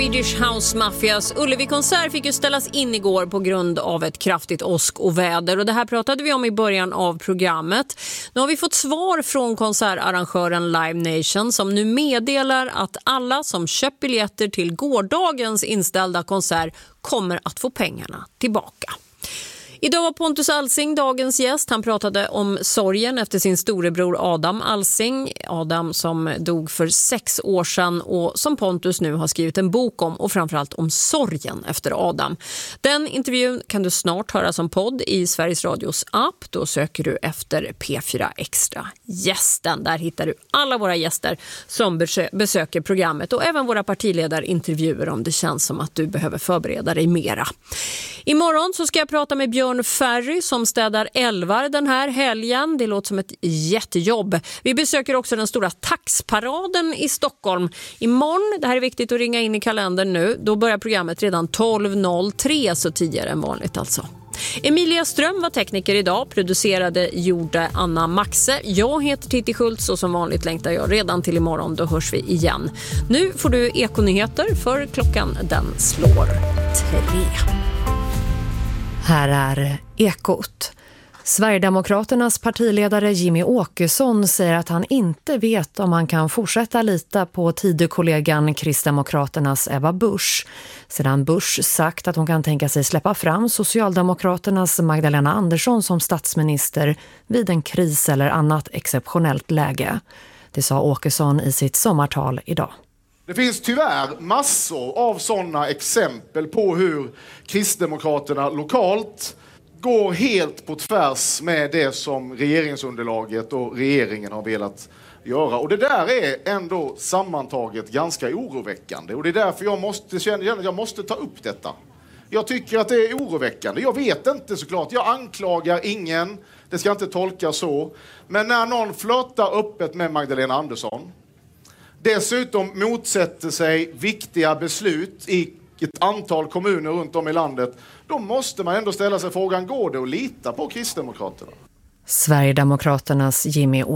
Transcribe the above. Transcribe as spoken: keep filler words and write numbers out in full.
Swedish House Mafias Ullevi-konsert fick ju ställas in igår på grund av ett kraftigt åskoväder och det här pratade vi om i början av programmet. Nu har vi fått svar från konsertarrangören Live Nation som nu meddelar att alla som köpt biljetter till gårdagens inställda konsert kommer att få pengarna tillbaka. Idag var Pontus Alsing dagens gäst. Han pratade om sorgen efter sin storebror Adam Alsing. Adam som dog för sex år sedan och som Pontus nu har skrivit en bok om och framförallt om sorgen efter Adam. Den intervjun kan du snart höra som podd i Sveriges Radios app. Då söker du efter P fyra Extra gästen. Där hittar du alla våra gäster som besö- besöker programmet och även våra partiledarintervjuer om det känns som att du behöver förbereda dig mera. Imorgon så ska jag prata med Björn Ferry som städar älvar den här helgen. Det låter som ett jättejobb. Vi besöker också den stora taxparaden i Stockholm. Imorgon, det här är viktigt att ringa in i kalendern nu, då börjar programmet redan tolv noll tre, så tidigare än vanligt alltså. Emilia Ström var tekniker idag, producerade gjorde Anna Maxe. Jag heter Titti Schultz och som vanligt längtar jag redan till imorgon, då hörs vi igen. Nu får du Ekonyheter för klockan den slår tre. Här är Ekot. Sverigedemokraternas partiledare Jimmy Åkesson säger att han inte vet om han kan fortsätta lita på tidigkollegan Kristdemokraternas Ebba Busch. Sedan Busch sagt att hon kan tänka sig släppa fram Socialdemokraternas Magdalena Andersson som statsminister vid en kris eller annat exceptionellt läge. Det sa Åkesson i sitt sommartal idag. Det finns tyvärr massor av sådana exempel på hur Kristdemokraterna lokalt går helt på tvärs med det som regeringsunderlaget och regeringen har velat göra. Och det där är ändå sammantaget ganska oroväckande. Och det är därför jag måste känna att jag måste ta upp detta. Jag tycker att det är oroväckande. Jag vet inte såklart. Jag anklagar ingen. Det ska inte tolkas så. Men när någon flörtar öppet med Magdalena Andersson, dessutom motsätter sig viktiga beslut i ett antal kommuner runt om i landet, då måste man ändå ställa sig frågan, går det att lita på Kristdemokraterna? Sverigedemokraternas Jimmy